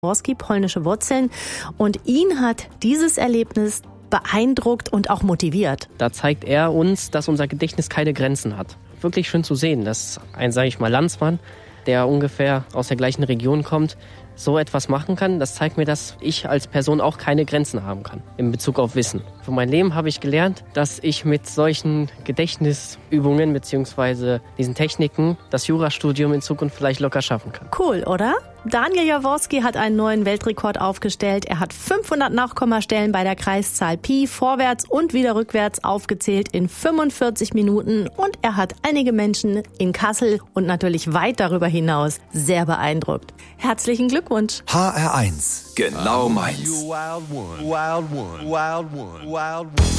Jaworski, polnische Wurzeln. Und ihn hat dieses Erlebnis beeindruckt und auch motiviert. Da zeigt er uns, dass unser Gedächtnis keine Grenzen hat. Wirklich schön zu sehen, dass ein, sage ich mal, Landsmann, der ungefähr aus der gleichen Region kommt, so etwas machen kann. Das zeigt mir, dass ich als Person auch keine Grenzen haben kann in Bezug auf Wissen. Für mein Leben habe ich gelernt, dass ich mit solchen Gedächtnisübungen bzw. diesen Techniken das Jurastudium in Zukunft vielleicht locker schaffen kann. Cool, oder? Daniel Jaworski hat einen neuen Weltrekord aufgestellt. Er hat 500 Nachkommastellen bei der Kreiszahl Pi vorwärts und wieder rückwärts aufgezählt in 45 Minuten. Und er hat einige Menschen in Kassel und natürlich weit darüber hinaus sehr beeindruckt. Herzlichen Glückwunsch. HR1, genau meins. Wild one.